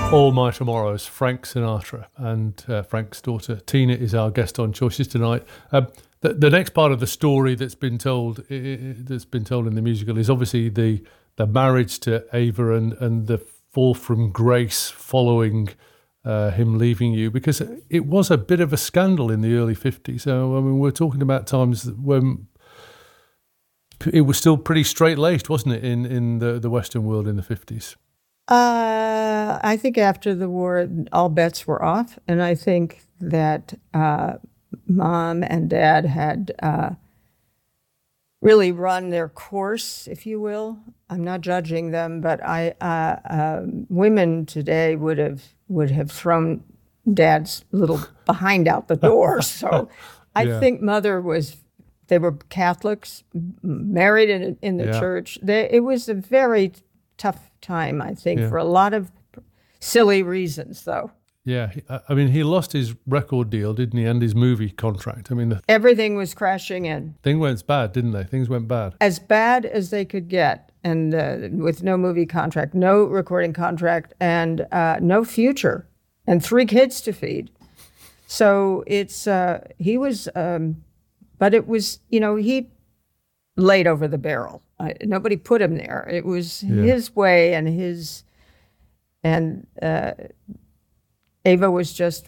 All My Tomorrows, Frank Sinatra, and Frank's daughter Tina is our guest on Choices tonight. The next part of the story that's been told in the musical is obviously the marriage to Ava and the fall from grace following him leaving you, because it was a bit of a scandal in the early 50s. So I mean, we're talking about times when it was still pretty straight-laced, wasn't it, in the Western world in the 50s? I think after the war, all bets were off, and I think that Mom and Dad had really run their course, if you will. I'm not judging them, but women today would have thrown Dad's little behind out the door. So I think Mother they were Catholics, married in the church. It was a very tough time, I think, for a lot of silly reasons, though. Yeah, I mean, he lost his record deal, didn't he, and his movie contract. I mean, everything was crashing in. Things went bad, didn't they? Things went bad. As bad as they could get, and with no movie contract, no recording contract, and no future, and 3 kids to feed. So he was, but it was, he laid over the barrel. Nobody put him there. It was his way, and Ava was just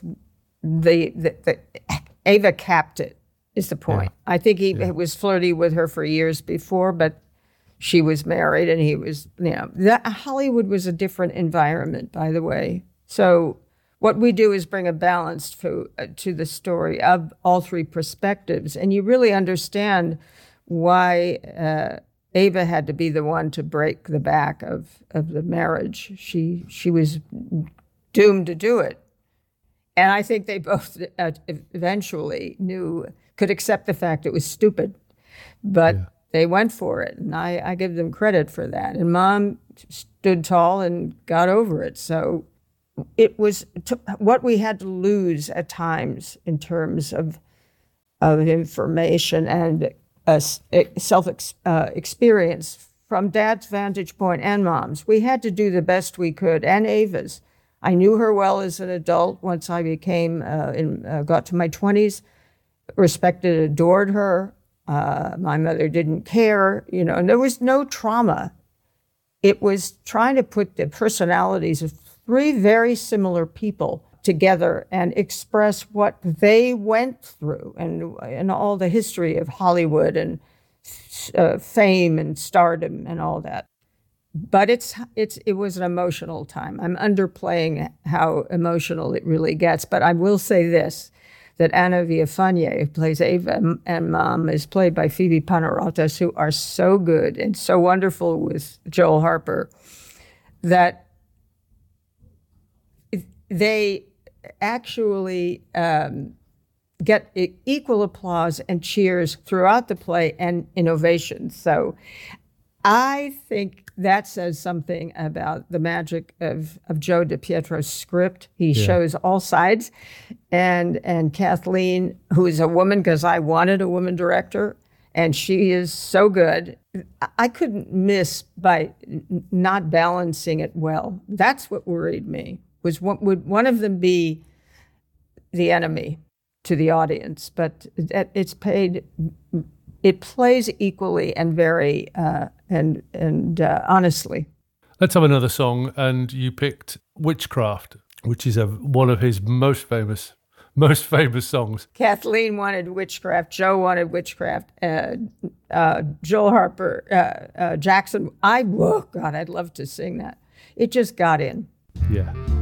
Ava capped it, is the point. I think he was flirty with her for years before, but she was married and he was, Hollywood was a different environment, by the way. So what we do is bring a balance to the story of all 3 perspectives, and you really understand why Ava had to be the one to break the back of the marriage. She was doomed to do it. And I think they both eventually could accept the fact it was stupid. But they went for it, and I give them credit for that. And Mom stood tall and got over it. So it was what we had to lose at times in terms of information and self-experience from Dad's vantage point and Mom's. We had to do the best we could, and Ava's. I knew her well as an adult once I got to my 20s, respected, adored her. My mother didn't care, and there was no trauma. It was trying to put the personalities of 3 very similar people together and express what they went through and all the history of Hollywood and fame and stardom and all that. But it was an emotional time. I'm underplaying how emotional it really gets, but I will say this, that Anna Villafañe, who plays Ava and Mom, is played by Phoebe Panarottis, who are so good and so wonderful with Joel Harper, that they actually get equal applause and cheers throughout the play and innovations. So I think that says something about the magic of Joe DiPietro's script. He shows all sides. And Kathleen, who is a woman, because I wanted a woman director, and she is so good. I couldn't miss by not balancing it well. That's what worried me, was would one of them be the enemy to the audience? But it plays equally and very honestly. Let's have another song, and you picked "Witchcraft," which is one of his most famous songs. Kathleen wanted "Witchcraft." Joe wanted "Witchcraft." Joel Harper, Jackson. I'd love to sing that. It just got in. Yeah.